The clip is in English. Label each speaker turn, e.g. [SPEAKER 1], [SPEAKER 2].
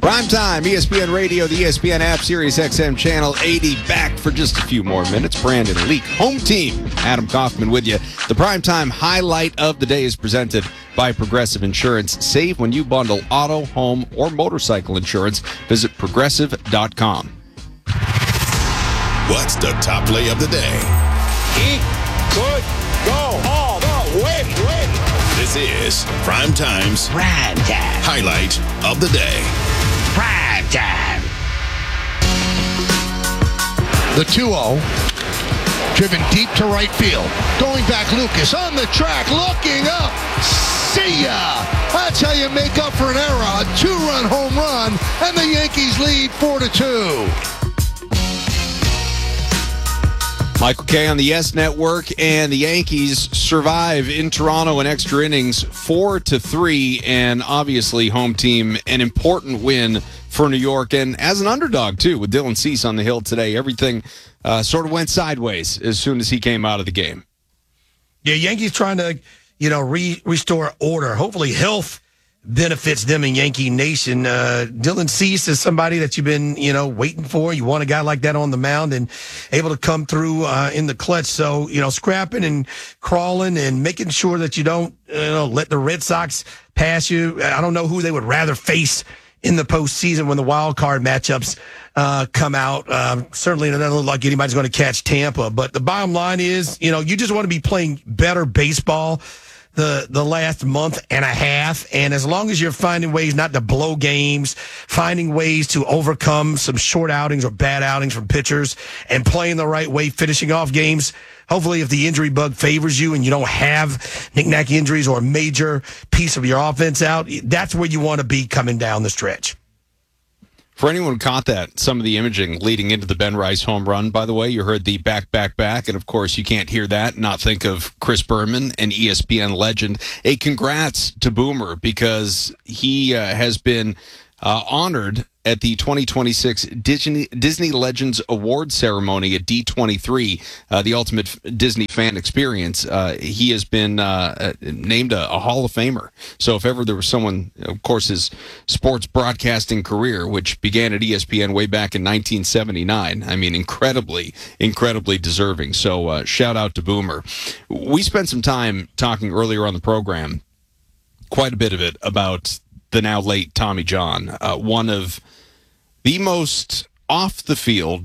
[SPEAKER 1] Primetime, ESPN Radio, the ESPN app, Sirius XM Channel 80, back for just a few more minutes. Brandon Leak, home team, Adam Kaufman with you. The Primetime highlight of the day is presented by Progressive Insurance. Save when you bundle auto, home, or motorcycle insurance. Visit Progressive.com.
[SPEAKER 2] What's the top play of the day?
[SPEAKER 3] He could go all the way.
[SPEAKER 2] This is Primetime's
[SPEAKER 4] Primetime.
[SPEAKER 2] highlight of the day.
[SPEAKER 4] Primetime.
[SPEAKER 5] The 2-0, driven deep to right field. Going back, Lucas on the track, looking up. See ya! That's how you make up for an error. A 2-run home run, and the Yankees lead 4-2.
[SPEAKER 1] Michael Kay on the Yes Network, and the Yankees survive in Toronto in extra innings 4-3, and obviously home team, an important win for New York, and as an underdog too, with Dylan Cease on the hill today. Everything sort of went sideways as soon as he came out of the game.
[SPEAKER 6] Yeah, Yankees trying to, restore order. Hopefully health benefits them in Yankee Nation. Dylan Cease is somebody that you've been, waiting for. You want a guy like that on the mound and able to come through in the clutch. So, scrapping and crawling and making sure that you don't, let the Red Sox pass you. I don't know who they would rather face in the postseason when the wild card matchups come out. Certainly it doesn't look like anybody's going to catch Tampa. But the bottom line is, you just want to be playing better baseball the last month and a half. And as long as you're finding ways not to blow games, finding ways to overcome some short outings or bad outings from pitchers and playing the right way, finishing off games, hopefully if the injury bug favors you and you don't have knick-knack injuries or a major piece of your offense out, that's where you want to be coming down the stretch.
[SPEAKER 1] For anyone who caught that, some of the imaging leading into the Ben Rice home run, by the way, you heard the back, and of course you can't hear that and not think of Chris Berman, an ESPN legend. A congrats to Boomer, because he has been honored at the 2026 Disney Legends Award ceremony at D23, the ultimate Disney fan experience. He has been named a Hall of Famer. So if ever there was someone, of course, his sports broadcasting career, which began at ESPN way back in 1979, I mean, incredibly deserving. So shout out to Boomer. We spent some time talking earlier on the program, quite a bit of it, about the now late Tommy John, one of the most off the field